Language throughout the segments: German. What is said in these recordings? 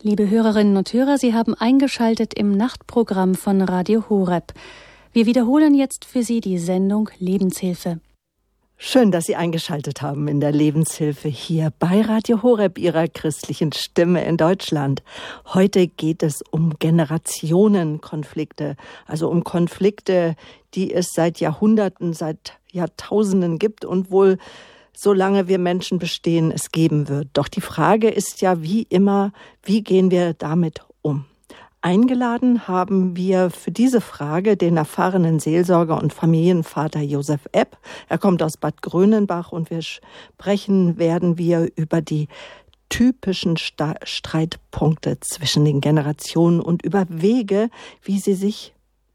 Liebe Hörerinnen und Hörer, Sie haben eingeschaltet im Nachtprogramm von Radio Horeb. Wir wiederholen jetzt für Sie die Sendung Lebenshilfe. Schön, dass Sie eingeschaltet haben in der Lebenshilfe hier bei Radio Horeb, Ihrer christlichen Stimme in Deutschland. Heute geht es um Generationenkonflikte, also um Konflikte, die es seit Jahrhunderten, seit Jahrtausenden gibt und wohl solange wir Menschen bestehen, es geben wird. Doch die Frage ist ja wie immer, wie gehen wir damit um? Eingeladen haben wir für diese Frage den erfahrenen Seelsorger und Familienvater Josef Epp. Er kommt aus Bad Grönenbach und werden wir über die typischen Streitpunkte zwischen den Generationen und über Wege, wie sie sich,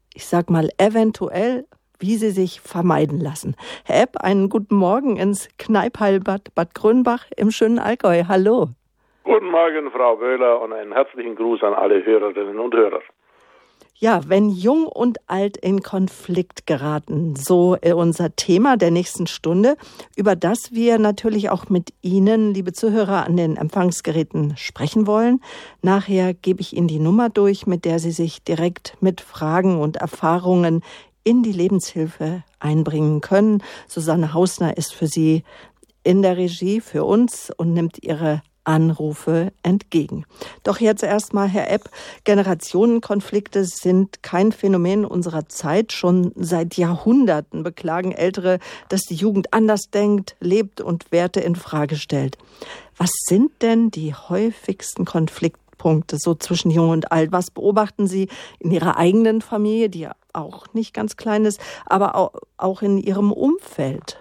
wie sie sich vermeiden lassen. Herr Epp, einen guten Morgen ins Kneippheilbad Bad Grönenbach im schönen Allgäu. Hallo. Guten Morgen, Frau Wöhler, und einen herzlichen Gruß an alle Hörerinnen und Hörer. Ja, wenn Jung und Alt in Konflikt geraten, so unser Thema der nächsten Stunde, über das wir natürlich auch mit Ihnen, liebe Zuhörer, an den Empfangsgeräten sprechen wollen. Nachher gebe ich Ihnen die Nummer durch, mit der Sie sich direkt mit Fragen und Erfahrungen in die Lebenshilfe einbringen können. Susanne Hausner ist für Sie in der Regie für uns und nimmt Ihre Anrufe entgegen. Doch jetzt erstmal, Herr Epp, Generationenkonflikte sind kein Phänomen unserer Zeit. Schon seit Jahrhunderten beklagen Ältere, dass die Jugend anders denkt, lebt und Werte in Frage stellt. Was sind denn die häufigsten Konfliktpunkte so zwischen Jung und Alt? Was beobachten Sie in Ihrer eigenen Familie, die ja auch nicht ganz klein ist, aber auch in Ihrem Umfeld?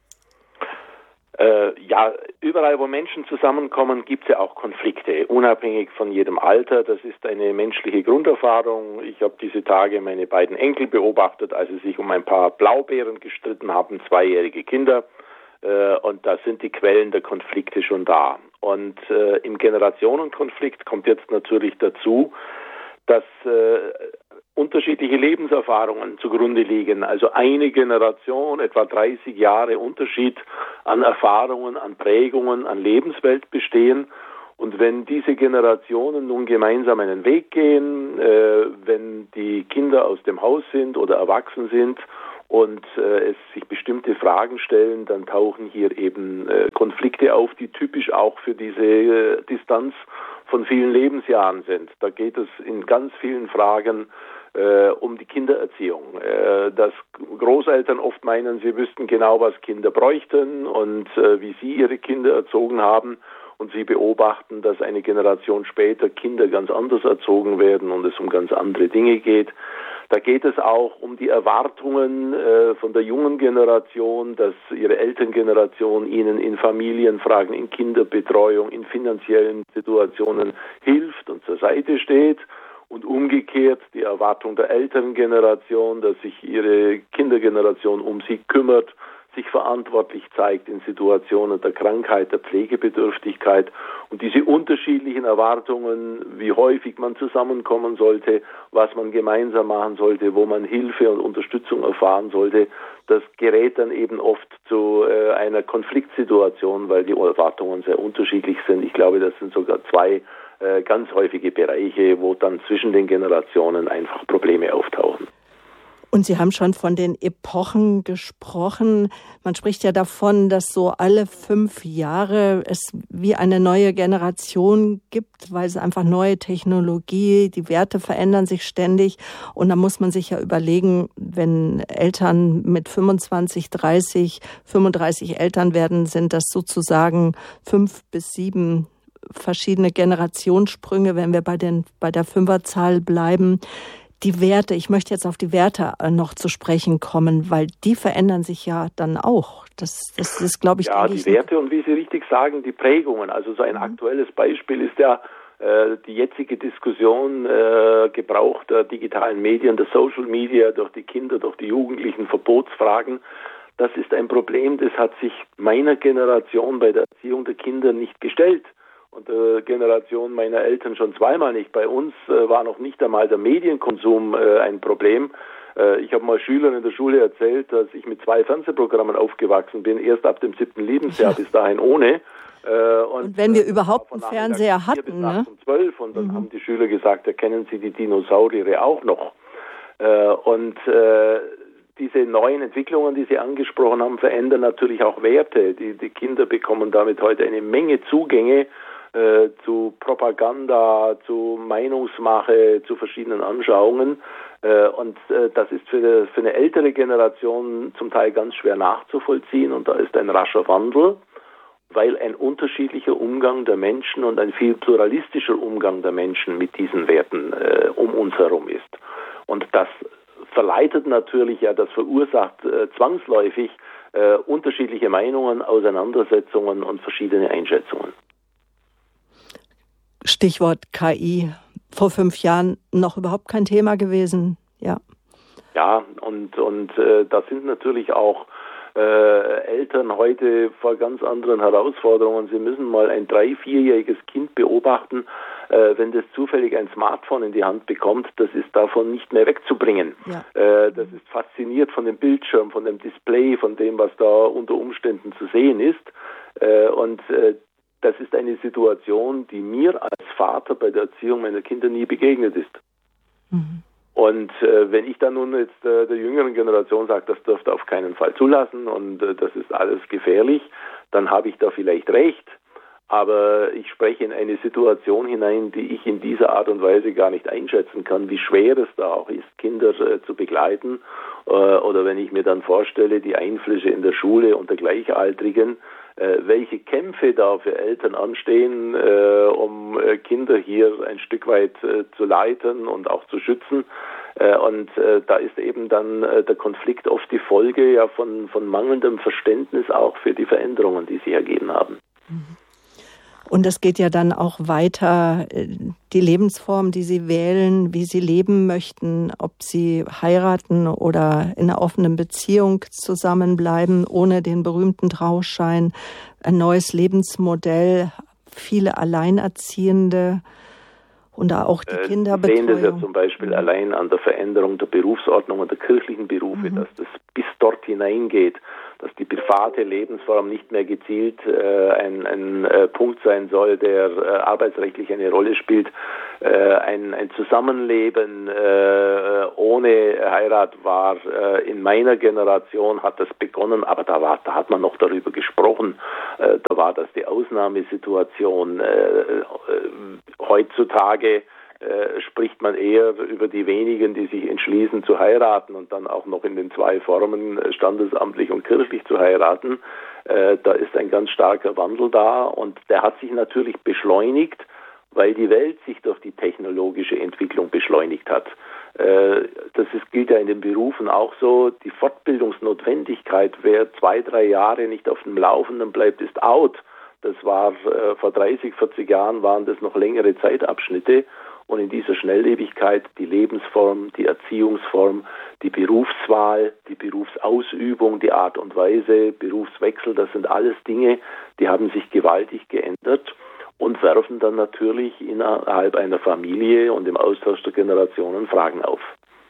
Ja, überall, wo Menschen zusammenkommen, gibt es ja auch Konflikte, unabhängig von jedem Alter. Das ist eine menschliche Grunderfahrung. Ich habe diese Tage meine beiden Enkel beobachtet, als sie sich um ein paar Blaubeeren gestritten haben, 2-jährige Kinder. Und da sind die Quellen der Konflikte schon da. Und im Generationenkonflikt kommt jetzt natürlich dazu, dass unterschiedliche Lebenserfahrungen zugrunde liegen. Also eine Generation, etwa 30 Jahre Unterschied an Erfahrungen, an Prägungen, an Lebenswelt bestehen. Und wenn diese Generationen nun gemeinsam einen Weg gehen, wenn die Kinder aus dem Haus sind oder erwachsen sind und es sich bestimmte Fragen stellen, dann tauchen hier eben Konflikte auf, die typisch auch für diese Distanz von vielen Lebensjahren sind. Da geht es in ganz vielen Fragen um die Kindererziehung. Dass Großeltern oft meinen, sie wüssten genau, was Kinder bräuchten und wie sie ihre Kinder erzogen haben. Und sie beobachten, dass eine Generation später Kinder ganz anders erzogen werden und es um ganz andere Dinge geht. Da geht es auch um die Erwartungen von der jungen Generation, dass ihre Elterngeneration ihnen in Familienfragen, in Kinderbetreuung, in finanziellen Situationen hilft und zur Seite steht. Und umgekehrt die Erwartung der Elterngeneration, dass sich ihre Kindergeneration um sie kümmert, sich verantwortlich zeigt in Situationen der Krankheit, der Pflegebedürftigkeit. Und diese unterschiedlichen Erwartungen, wie häufig man zusammenkommen sollte, was man gemeinsam machen sollte, wo man Hilfe und Unterstützung erfahren sollte, das gerät dann eben oft zu einer Konfliktsituation, weil die Erwartungen sehr unterschiedlich sind. Ich glaube, das sind sogar zwei ganz häufige Bereiche, wo dann zwischen den Generationen einfach Probleme auftauchen. Und Sie haben schon von den Epochen gesprochen. Man spricht ja davon, dass so alle 5 Jahre es wie eine neue Generation gibt, weil es einfach neue Technologie, die Werte verändern sich ständig. Und da muss man sich ja überlegen, wenn Eltern mit 25, 30, 35 Eltern werden, sind das sozusagen 5 bis 7 verschiedene Generationssprünge, wenn wir bei der Fünferzahl bleiben. Die Werte, ich möchte jetzt auf die Werte noch zu sprechen kommen, weil die verändern sich ja dann auch. Das ist, glaube ich, ja, die Werte und wie Sie richtig sagen, die Prägungen. Also so ein aktuelles Beispiel ist ja die jetzige Diskussion, Gebrauch der digitalen Medien, der Social Media durch die Kinder, durch die Jugendlichen, Verbotsfragen. Das ist ein Problem, das hat sich meiner Generation bei der Erziehung der Kinder nicht gestellt. Und der Generation meiner Eltern schon zweimal nicht. Bei uns war noch nicht einmal der Medienkonsum ein Problem. Ich habe mal Schülern in der Schule erzählt, dass ich mit 2 Fernsehprogrammen aufgewachsen bin, erst ab dem 7. Lebensjahr, bis dahin ohne. Und wenn wir überhaupt einen Fernseher hatten, ne? Um 12 und dann haben die Schüler gesagt, erkennen Sie die Dinosaurier auch noch? Diese neuen Entwicklungen, die Sie angesprochen haben, verändern natürlich auch Werte. Die Kinder bekommen damit heute eine Menge Zugänge zu Propaganda, zu Meinungsmache, zu verschiedenen Anschauungen. Das ist für eine ältere Generation zum Teil ganz schwer nachzuvollziehen. Und da ist ein rascher Wandel, weil ein unterschiedlicher Umgang der Menschen und ein viel pluralistischer Umgang der Menschen mit diesen Werten um uns herum ist. Und das verleitet natürlich, das verursacht zwangsläufig unterschiedliche Meinungen, Auseinandersetzungen und verschiedene Einschätzungen. Stichwort KI. Vor 5 Jahren noch überhaupt kein Thema gewesen, ja. Ja, und da sind natürlich auch Eltern heute vor ganz anderen Herausforderungen. Sie müssen mal ein 3-, 4-jähriges Kind beobachten, wenn das zufällig ein Smartphone in die Hand bekommt, das ist davon nicht mehr wegzubringen. Ja. Das ist fasziniert von dem Bildschirm, von dem Display, von dem, was da unter Umständen zu sehen ist. Das ist eine Situation, die mir als Vater bei der Erziehung meiner Kinder nie begegnet ist. Mhm. Und wenn ich dann nun jetzt der jüngeren Generation sage, das dürft ihr auf keinen Fall zulassen und das ist alles gefährlich, dann habe ich da vielleicht recht. Aber ich spreche in eine Situation hinein, die ich in dieser Art und Weise gar nicht einschätzen kann, wie schwer es da auch ist, Kinder zu begleiten. Oder wenn ich mir dann vorstelle, die Einflüsse in der Schule unter Gleichaltrigen, welche Kämpfe da für Eltern anstehen, um Kinder hier ein Stück weit zu leiten und auch zu schützen. Da ist eben dann der Konflikt oft die Folge von mangelndem Verständnis auch für die Veränderungen, die sich ergeben haben. Und es geht ja dann auch weiter, die Lebensform, die Sie wählen, wie Sie leben möchten, ob Sie heiraten oder in einer offenen Beziehung zusammenbleiben, ohne den berühmten Trauschein, ein neues Lebensmodell, viele Alleinerziehende und auch die Kinderbetreuung. Wir sehen das ja zum Beispiel allein an der Veränderung der Berufsordnung und der kirchlichen Berufe, dass das bis dort hineingeht, dass die private Lebensform nicht mehr gezielt ein Punkt sein soll, der arbeitsrechtlich eine Rolle spielt. Ein Zusammenleben ohne Heirat war in meiner Generation, hat das begonnen, aber da hat man noch darüber gesprochen. Da war das die Ausnahmesituation. Heutzutage spricht man eher über die wenigen, die sich entschließen zu heiraten und dann auch noch in den 2 Formen, standesamtlich und kirchlich zu heiraten. Da ist ein ganz starker Wandel da und der hat sich natürlich beschleunigt, weil die Welt sich durch die technologische Entwicklung beschleunigt hat. Gilt ja in den Berufen auch so, die Fortbildungsnotwendigkeit, wer 2, 3 Jahre nicht auf dem Laufenden bleibt, ist out. Das war vor 30, 40 Jahren waren das noch längere Zeitabschnitte. Und in dieser Schnelllebigkeit die Lebensform, die Erziehungsform, die Berufswahl, die Berufsausübung, die Art und Weise, Berufswechsel, das sind alles Dinge, die haben sich gewaltig geändert und werfen dann natürlich innerhalb einer Familie und im Austausch der Generationen Fragen auf.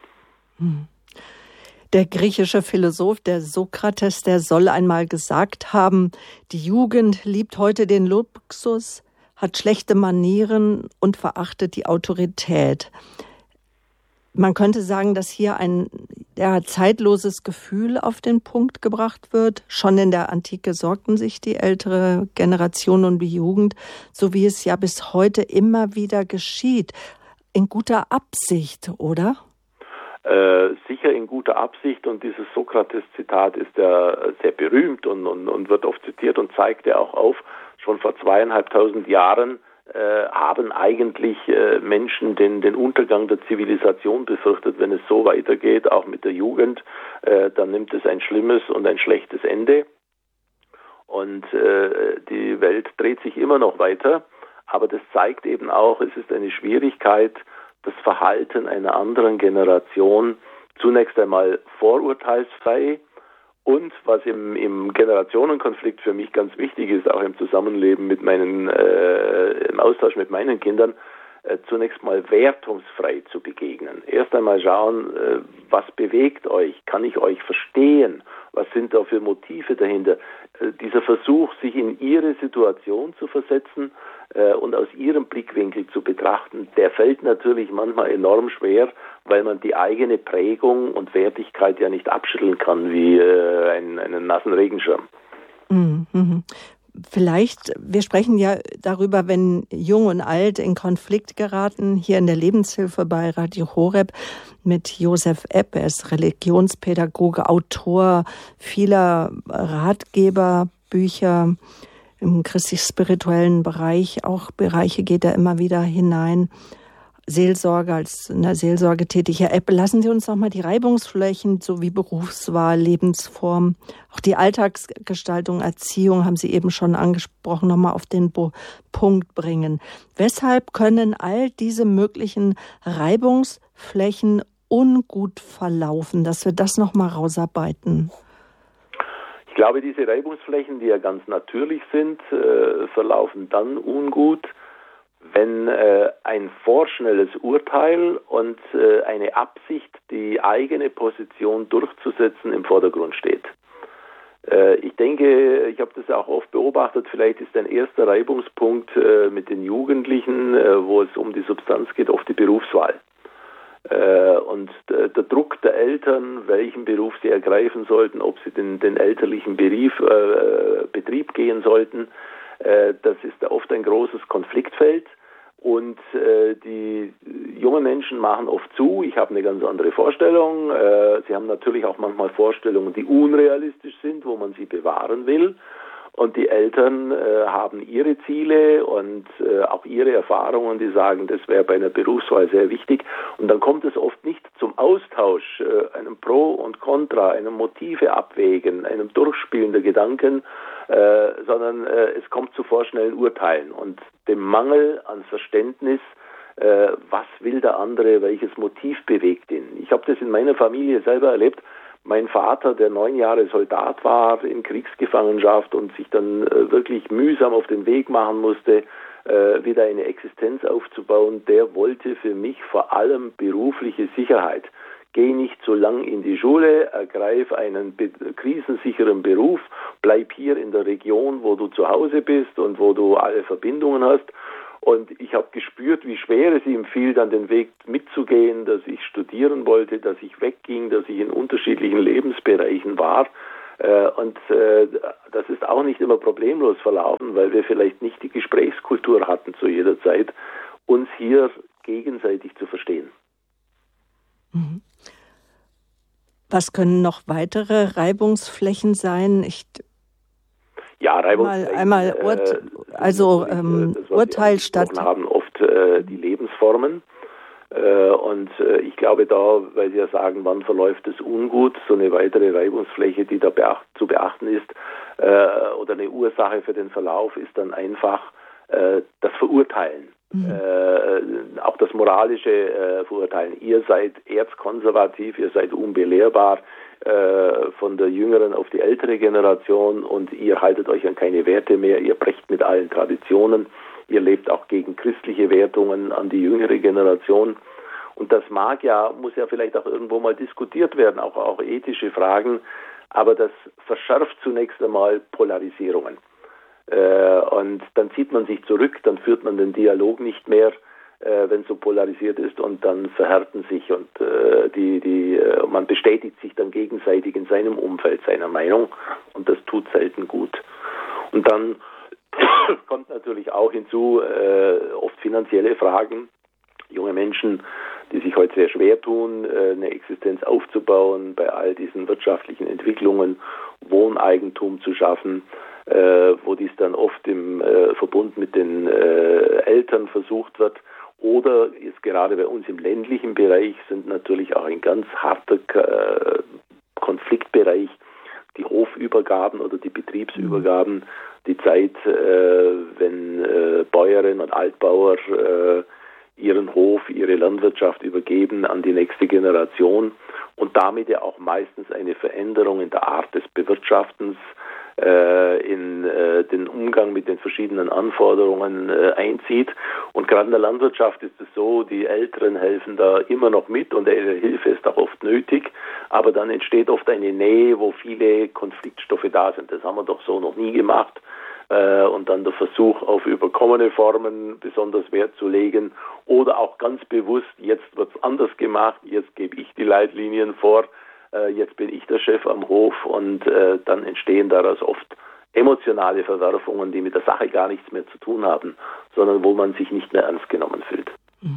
Der griechische Philosoph, der Sokrates, der soll einmal gesagt haben, die Jugend liebt heute den Luxus, hat schlechte Manieren und verachtet die Autorität. Man könnte sagen, dass hier ein zeitloses Gefühl auf den Punkt gebracht wird. Schon in der Antike sorgten sich die ältere Generation um die Jugend, so wie es ja bis heute immer wieder geschieht. In guter Absicht, oder? Sicher in guter Absicht, und dieses Sokrates-Zitat ist ja sehr berühmt und wird oft zitiert und zeigt ja auch auf, schon vor 2500 Jahren haben eigentlich Menschen den Untergang der Zivilisation befürchtet. Wenn es so weitergeht, auch mit der Jugend, dann nimmt es ein schlimmes und ein schlechtes Ende. Und die Welt dreht sich immer noch weiter, aber das zeigt eben auch, es ist eine Schwierigkeit, das Verhalten einer anderen Generation zunächst einmal vorurteilsfrei und, was im Generationenkonflikt für mich ganz wichtig ist, auch im Zusammenleben mit im Austausch mit meinen Kindern, zunächst mal wertungsfrei zu begegnen. Erst einmal schauen, was bewegt euch? Kann ich euch verstehen? Was sind da für Motive dahinter? Dieser Versuch, sich in ihre Situation zu versetzen und aus ihrem Blickwinkel zu betrachten, der fällt natürlich manchmal enorm schwer, weil man die eigene Prägung und Wertigkeit ja nicht abschütteln kann wie einen nassen Regenschirm. Mhm. Vielleicht, wir sprechen ja darüber, wenn Jung und Alt in Konflikt geraten, hier in der Lebenshilfe bei Radio Horeb mit Josef Epp. Er ist Religionspädagoge, Autor vieler Ratgeberbücher im christlich-spirituellen Bereich. Auch Bereiche geht er immer wieder hinein. Seelsorge, als in der Seelsorge tätig. Herr Epp, lassen Sie uns noch mal die Reibungsflächen sowie Berufswahl, Lebensform, auch die Alltagsgestaltung, Erziehung, haben Sie eben schon angesprochen, noch mal auf den Punkt bringen. Weshalb können all diese möglichen Reibungsflächen ungut verlaufen, dass wir das noch mal rausarbeiten? Ich glaube, diese Reibungsflächen, die ja ganz natürlich sind, verlaufen dann ungut, wenn ein vorschnelles Urteil und eine Absicht, die eigene Position durchzusetzen, im Vordergrund steht. Ich denke, ich habe das auch oft beobachtet, vielleicht ist ein erster Reibungspunkt mit den Jugendlichen, wo es um die Substanz geht, oft die Berufswahl. Und der Druck der Eltern, welchen Beruf sie ergreifen sollten, ob sie den elterlichen Betrieb gehen sollten, das ist oft ein großes Konfliktfeld. Und die jungen Menschen machen oft zu, ich habe eine ganz andere Vorstellung. Sie haben natürlich auch manchmal Vorstellungen, die unrealistisch sind, wo man sie bewahren will. Und die Eltern haben ihre Ziele und auch ihre Erfahrungen, die sagen, das wäre bei einer Berufswahl sehr wichtig. Und dann kommt es oft nicht zum Austausch, einem Pro und Contra, einem Motive abwägen, einem Durchspielen der Gedanken, sondern es kommt zu vorschnellen Urteilen und dem Mangel an Verständnis, was will der andere, welches Motiv bewegt ihn. Ich habe das in meiner Familie selber erlebt. Mein Vater, der 9 Jahre Soldat war in Kriegsgefangenschaft und sich dann wirklich mühsam auf den Weg machen musste, wieder eine Existenz aufzubauen, der wollte für mich vor allem berufliche Sicherheit. Geh nicht so lang in die Schule, ergreif einen krisensicheren Beruf, bleib hier in der Region, wo du zu Hause bist und wo du alle Verbindungen hast. Und ich habe gespürt, wie schwer es ihm fiel, dann den Weg mitzugehen, dass ich studieren wollte, dass ich wegging, dass ich in unterschiedlichen Lebensbereichen war. Und das ist auch nicht immer problemlos verlaufen, weil wir vielleicht nicht die Gesprächskultur hatten zu jeder Zeit, uns hier gegenseitig zu verstehen. Was können noch weitere Reibungsflächen sein? Ja, Reibungsflächen. Urteil statt. Haben oft die Lebensformen. Und ich glaube da, weil Sie ja sagen, wann verläuft es ungut, so eine weitere Reibungsfläche, die da zu beachten ist, oder eine Ursache für den Verlauf ist dann einfach das Verurteilen. Auch das moralische Verurteilen. Ihr seid erzkonservativ, ihr seid unbelehrbar, von der jüngeren auf die ältere Generation und ihr haltet euch an keine Werte mehr, ihr brecht mit allen Traditionen, ihr lebt auch gegen christliche Wertungen an die jüngere Generation. Und das muss ja vielleicht auch irgendwo mal diskutiert werden, auch ethische Fragen, aber das verschärft zunächst einmal Polarisierungen. Und dann zieht man sich zurück, dann führt man den Dialog nicht mehr, wenn es so polarisiert ist, und dann verhärten sich und man bestätigt sich dann gegenseitig in seinem Umfeld seiner Meinung und das tut selten gut. Und dann kommt natürlich auch hinzu oft finanzielle Fragen. Junge Menschen, die sich heute sehr schwer tun, eine Existenz aufzubauen, bei all diesen wirtschaftlichen Entwicklungen, Wohneigentum zu schaffen, wo dies dann oft im Verbund mit den Eltern versucht wird. Oder ist gerade bei uns im ländlichen Bereich sind natürlich auch ein ganz harter Konfliktbereich die Hofübergaben oder die Betriebsübergaben, die Zeit, wenn Bäuerinnen und Altbauer ihren Hof, ihre Landwirtschaft übergeben an die nächste Generation und damit ja auch meistens eine Veränderung in der Art des Bewirtschaftens, in den Umgang mit den verschiedenen Anforderungen einzieht Und gerade in der Landwirtschaft ist es so, die Älteren helfen da immer noch mit und ihre Hilfe ist auch oft nötig. Aber dann entsteht oft eine Nähe, wo viele Konfliktstoffe da sind. Das haben wir doch so noch nie gemacht. Und dann der Versuch, auf überkommene Formen besonders Wert zu legen oder auch ganz bewusst, jetzt wird es anders gemacht, jetzt gebe ich die Leitlinien vor, jetzt bin ich der Chef am Hof und dann entstehen daraus oft emotionale Verwerfungen, die mit der Sache gar nichts mehr zu tun haben, sondern wo man sich nicht mehr ernst genommen fühlt.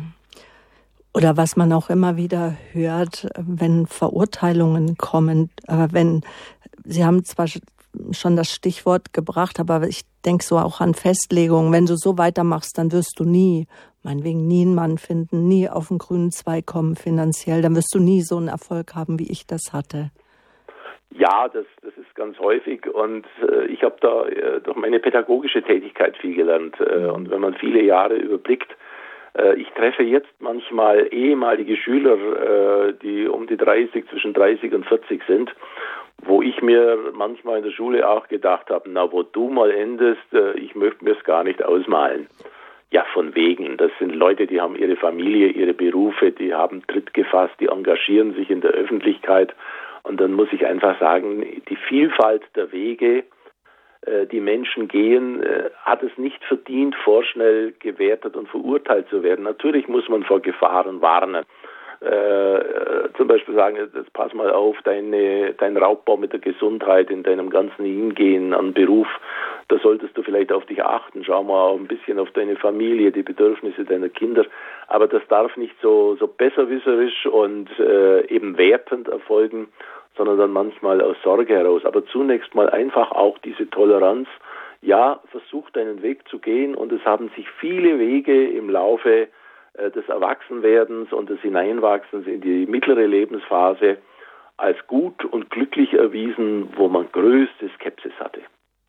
Oder was man auch immer wieder hört, wenn Verurteilungen kommen, wenn Sie haben zwar schon das Stichwort gebracht, aber ich denke so auch an Festlegungen. Wenn du so weitermachst, dann wirst du meinetwegen nie einen Mann finden, nie auf den grünen Zweig kommen finanziell, dann wirst du nie so einen Erfolg haben, wie ich das hatte. Ja, das ist ganz häufig und ich habe da durch meine pädagogische Tätigkeit viel gelernt und wenn man viele Jahre überblickt, ich treffe jetzt manchmal ehemalige Schüler, die um die 30, zwischen 30 und 40 sind, wo ich mir manchmal in der Schule auch gedacht habe, na, wo du mal endest, ich möchte mir es gar nicht ausmalen. Ja, von wegen. Das sind Leute, die haben ihre Familie, ihre Berufe, die haben Tritt gefasst, die engagieren sich in der Öffentlichkeit. Und dann muss ich einfach sagen, die Vielfalt der Wege, die Menschen gehen, hat es nicht verdient, vorschnell gewertet und verurteilt zu werden. Natürlich muss man vor Gefahren warnen. Zum Beispiel sagen, jetzt pass mal auf, dein Raubbau mit der Gesundheit in deinem ganzen Hingehen an Beruf, da solltest du vielleicht auf dich achten, schau mal ein bisschen auf deine Familie, die Bedürfnisse deiner Kinder, aber das darf nicht so besserwisserisch und eben wertend erfolgen, sondern dann manchmal aus Sorge heraus. Aber zunächst mal einfach auch diese Toleranz, ja, versuch deinen Weg zu gehen und es haben sich viele Wege im Laufe des Erwachsenwerdens und des Hineinwachsens in die mittlere Lebensphase als gut und glücklich erwiesen, wo man größte Skepsis hatte.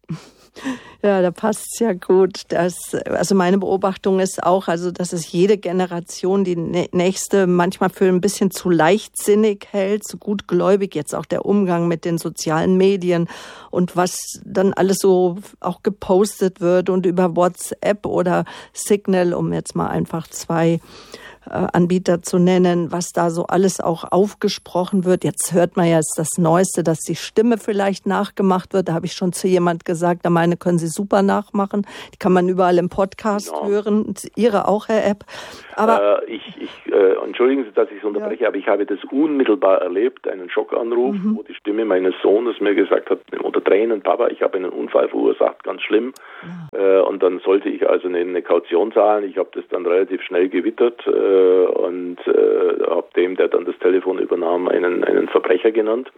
Ja, da passt es ja gut. Also meine Beobachtung ist auch, dass es jede Generation die nächste manchmal für ein bisschen zu leichtsinnig hält, zu gutgläubig. Jetzt auch der Umgang mit den sozialen Medien und was dann alles so auch gepostet wird und über WhatsApp oder Signal, um jetzt mal einfach zwei Anbieter zu nennen, was da so alles auch aufgesprochen wird. Jetzt hört man ja jetzt das Neueste, dass die Stimme vielleicht nachgemacht wird. Da habe ich schon zu jemand gesagt, da meine können Sie super nachmachen. Die kann man überall im Podcast hören. Ihre auch, Herr Epp. Aber entschuldigen Sie, dass ich es unterbreche, aber ich habe das unmittelbar erlebt, einen Schockanruf, wo die Stimme meines Sohnes mir gesagt hat, unter Tränen, Papa, ich habe einen Unfall verursacht, ganz schlimm. Und dann sollte ich also eine Kaution zahlen. Ich habe das dann relativ schnell gewittert und habe dem, der dann das Telefon übernahm, einen Verbrecher genannt.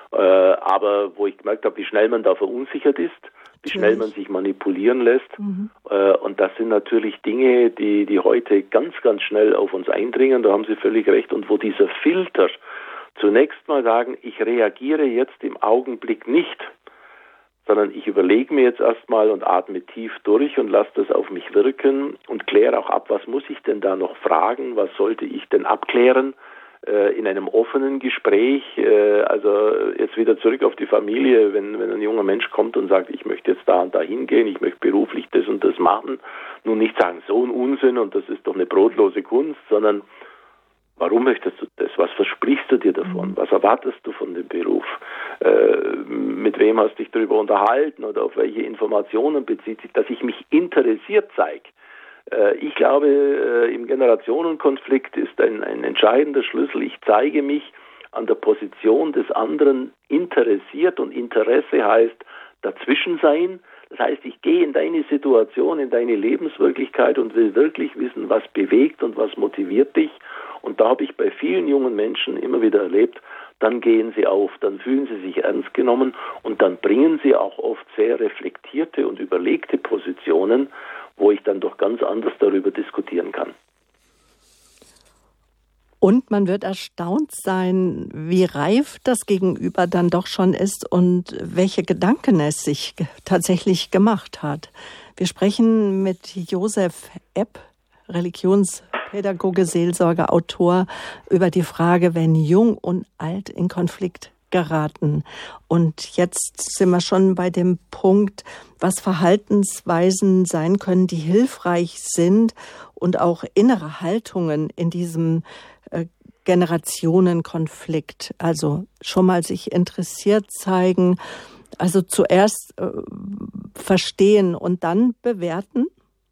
Aber wo ich gemerkt habe, wie schnell man da verunsichert ist, wie schnell man sich manipulieren lässt. Und das sind natürlich Dinge, die heute ganz, ganz schnell auf uns eindringen. Da haben Sie völlig recht. Und wo dieser Filter zunächst mal sagen, ich reagiere jetzt im Augenblick nicht, sondern ich überlege mir jetzt erstmal und atme tief durch und lasse das auf mich wirken und kläre auch ab, was muss ich denn da noch fragen, was sollte ich denn abklären in einem offenen Gespräch. Also jetzt wieder zurück auf die Familie, wenn ein junger Mensch kommt und sagt, ich möchte jetzt da und da hingehen, ich möchte beruflich das und das machen, nun nicht sagen, so ein Unsinn und das ist doch eine brotlose Kunst, sondern warum möchtest du das? Was versprichst du dir davon? Was erwartest du von dem Beruf? Mit wem hast du dich darüber unterhalten oder auf welche Informationen bezieht sich, dass ich mich interessiert zeige? Ich glaube, im Generationenkonflikt ist ein entscheidender Schlüssel. Ich zeige mich an der Position des anderen interessiert und Interesse heißt dazwischen sein. Das heißt, ich gehe in deine Situation, in deine Lebenswirklichkeit und will wirklich wissen, was bewegt und was motiviert dich. Und da habe ich bei vielen jungen Menschen immer wieder erlebt, dann gehen sie auf, dann fühlen sie sich ernst genommen und dann bringen sie auch oft sehr reflektierte und überlegte Positionen, wo ich dann doch ganz anders darüber diskutieren kann. Und man wird erstaunt sein, wie reif das Gegenüber dann doch schon ist und welche Gedanken es sich tatsächlich gemacht hat. Wir sprechen mit Josef Epp, Religionspädagoge, Seelsorger, Autor, über die Frage, wenn Jung und Alt in Konflikt geraten. Und jetzt sind wir schon bei dem Punkt, was Verhaltensweisen sein können, die hilfreich sind und auch innere Haltungen in diesem Generationenkonflikt. Also schon mal sich interessiert zeigen, also zuerst verstehen und dann bewerten?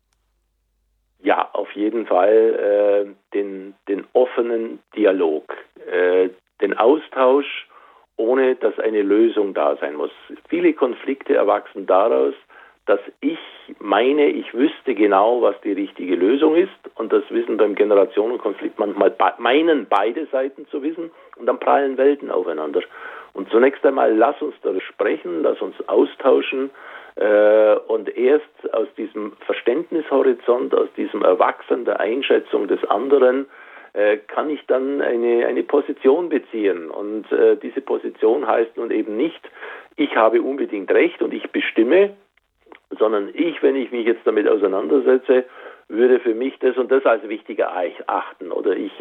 Ja, auf jeden Fall den offenen Dialog, den Austausch, ohne dass eine Lösung da sein muss. Viele Konflikte erwachsen daraus, dass ich meine, ich wüsste genau, was die richtige Lösung ist, und das Wissen beim Generationenkonflikt manchmal meinen beide Seiten zu wissen, und dann prallen Welten aufeinander. Und zunächst einmal lass uns darüber sprechen, lass uns austauschen, und erst aus diesem Verständnishorizont, aus diesem Erwachsen der Einschätzung des anderen, kann ich dann eine Position beziehen. Und diese Position heißt nun eben nicht, ich habe unbedingt Recht und ich bestimme, sondern ich, wenn ich mich jetzt damit auseinandersetze, würde für mich das und das als wichtiger achten, oder ich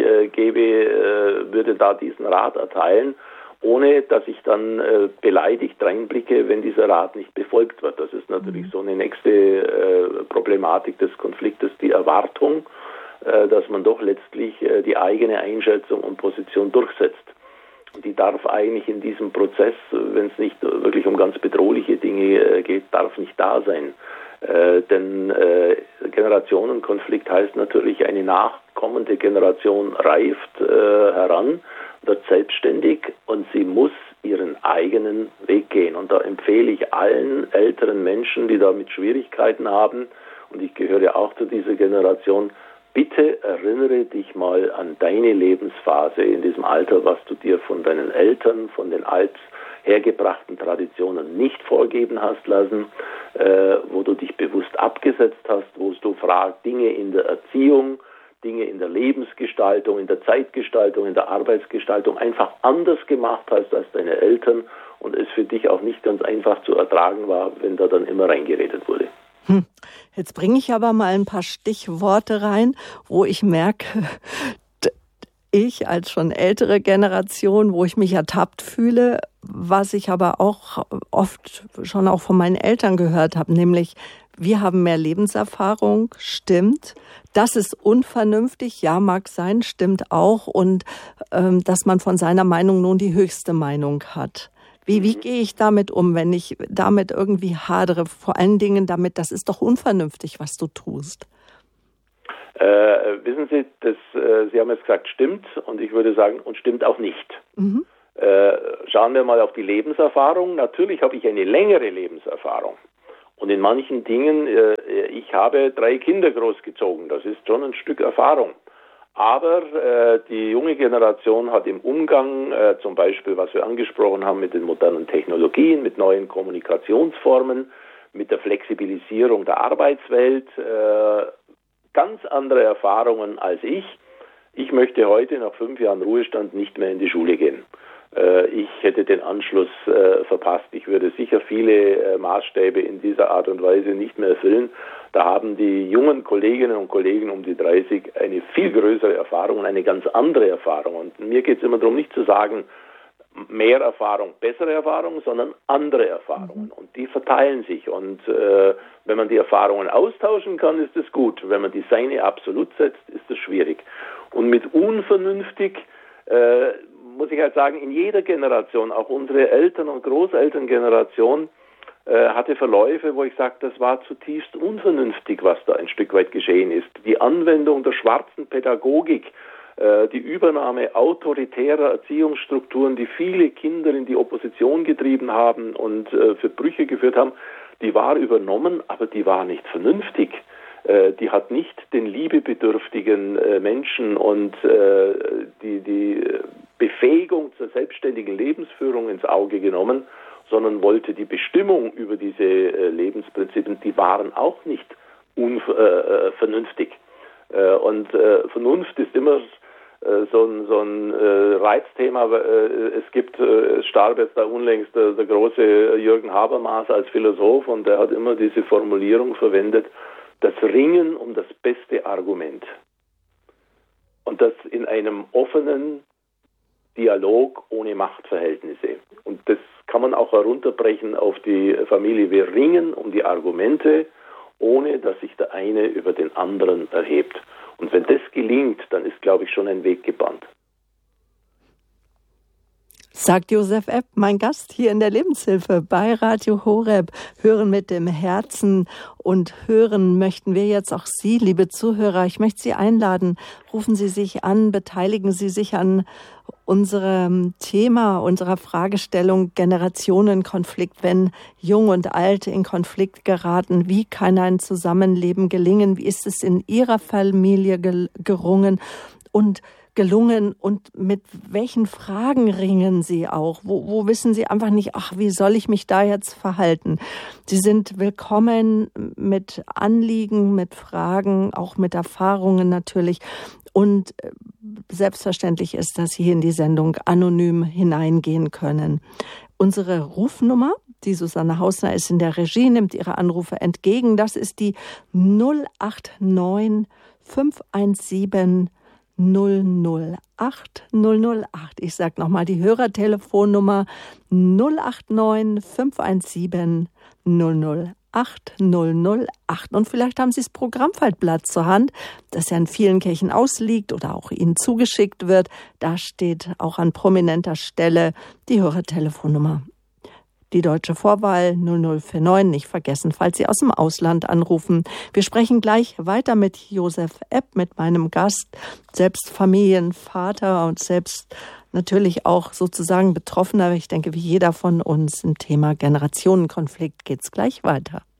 würde da diesen Rat erteilen, ohne dass ich dann beleidigt reinblicke, wenn dieser Rat nicht befolgt wird. Das ist natürlich so eine nächste Problematik des Konfliktes, die Erwartung, dass man doch letztlich die eigene Einschätzung und Position durchsetzt. Die darf eigentlich in diesem Prozess, wenn es nicht wirklich um ganz bedrohliche Dinge geht, darf nicht da sein. Denn Generationenkonflikt heißt natürlich, eine nachkommende Generation reift heran, wird selbstständig und sie muss ihren eigenen Weg gehen. Und da empfehle ich allen älteren Menschen, die damit Schwierigkeiten haben, und ich gehöre ja auch zu dieser Generation, bitte erinnere dich mal an deine Lebensphase in diesem Alter, was du dir von deinen Eltern, von den althergebrachten Traditionen nicht vorgeben hast lassen, wo du dich bewusst abgesetzt hast, wo du Dinge in der Erziehung, Dinge in der Lebensgestaltung, in der Zeitgestaltung, in der Arbeitsgestaltung einfach anders gemacht hast als deine Eltern und es für dich auch nicht ganz einfach zu ertragen war, wenn da dann immer reingeredet wurde. Jetzt bringe ich aber mal ein paar Stichworte rein, wo ich merke, ich als schon ältere Generation, wo ich mich ertappt fühle, was ich aber auch oft schon auch von meinen Eltern gehört habe, nämlich wir haben mehr Lebenserfahrung, stimmt. Das ist unvernünftig, ja, mag sein, stimmt auch. Und dass man von seiner Meinung nun die höchste Meinung hat. Wie gehe ich damit um, wenn ich damit irgendwie hadere? Vor allen Dingen damit, das ist doch unvernünftig, was du tust. Wissen Sie, Sie haben jetzt gesagt, stimmt. Und ich würde sagen, und stimmt auch nicht. Mhm. Schauen wir mal auf die Lebenserfahrung. Natürlich habe ich eine längere Lebenserfahrung. Und in manchen Dingen, ich habe 3 Kinder großgezogen. Das ist schon ein Stück Erfahrung. Aber die junge Generation hat im Umgang, zum Beispiel, was wir angesprochen haben, mit den modernen Technologien, mit neuen Kommunikationsformen, mit der Flexibilisierung der Arbeitswelt, ganz andere Erfahrungen als ich. Ich möchte heute nach 5 Jahren Ruhestand nicht mehr in die Schule gehen. Ich hätte den Anschluss verpasst. Ich würde sicher viele Maßstäbe in dieser Art und Weise nicht mehr erfüllen. Da haben die jungen Kolleginnen und Kollegen um die 30 eine viel größere Erfahrung und eine ganz andere Erfahrung. Und mir geht es immer darum, nicht zu sagen, mehr Erfahrung, bessere Erfahrung, sondern andere Erfahrungen. Und die verteilen sich. Und wenn man die Erfahrungen austauschen kann, ist das gut. Wenn man die seine absolut setzt, ist das schwierig. Und mit unvernünftig muss ich halt sagen, in jeder Generation, auch unsere Eltern- und Großelterngeneration, hatte Verläufe, wo ich sage, das war zutiefst unvernünftig, was da ein Stück weit geschehen ist. Die Anwendung der schwarzen Pädagogik, die Übernahme autoritärer Erziehungsstrukturen, die viele Kinder in die Opposition getrieben haben und für Brüche geführt haben, die war übernommen, aber die war nicht vernünftig. Die hat nicht den liebebedürftigen Menschen und die Befähigung zur selbstständigen Lebensführung ins Auge genommen, sondern wollte die Bestimmung über diese Lebensprinzipien, die waren auch nicht vernünftig. Und Vernunft ist immer so ein Reizthema. Es starb jetzt da unlängst der große Jürgen Habermas als Philosoph und der hat immer diese Formulierung verwendet, das Ringen um das beste Argument. Und das in einem offenen Dialog ohne Machtverhältnisse. Und das kann man auch herunterbrechen auf die Familie. Wir ringen um die Argumente, ohne dass sich der eine über den anderen erhebt. Und wenn das gelingt, dann ist, glaube ich, schon ein Weg gebannt. Sagt Josef Epp, mein Gast hier in der Lebenshilfe bei Radio Horeb. Hören mit dem Herzen, und hören möchten wir jetzt auch Sie, liebe Zuhörer. Ich möchte Sie einladen, rufen Sie sich an, beteiligen Sie sich an unserem Thema, unserer Fragestellung Generationenkonflikt, wenn Jung und Alt in Konflikt geraten. Wie kann ein Zusammenleben gelingen? Wie ist es in Ihrer Familie gelungen und mit welchen Fragen ringen Sie auch? Wo wissen Sie einfach nicht, wie soll ich mich da jetzt verhalten? Sie sind willkommen mit Anliegen, mit Fragen, auch mit Erfahrungen natürlich. Und selbstverständlich ist, dass Sie hier in die Sendung anonym hineingehen können. Unsere Rufnummer, die Susanne Hausner ist in der Regie, nimmt Ihre Anrufe entgegen. Das ist die 089 517 008 008. Ich sage nochmal die Hörertelefonnummer 089 517 008 008. Und vielleicht haben Sie das Programmfaltblatt zur Hand, das ja in vielen Kirchen ausliegt oder auch Ihnen zugeschickt wird. Da steht auch an prominenter Stelle die Hörertelefonnummer. Die deutsche Vorwahl 0049, nicht vergessen, falls Sie aus dem Ausland anrufen. Wir sprechen gleich weiter mit Josef Epp, mit meinem Gast, selbst Familienvater und selbst natürlich auch sozusagen Betroffener. Ich denke, wie jeder von uns im Thema Generationenkonflikt geht's gleich weiter.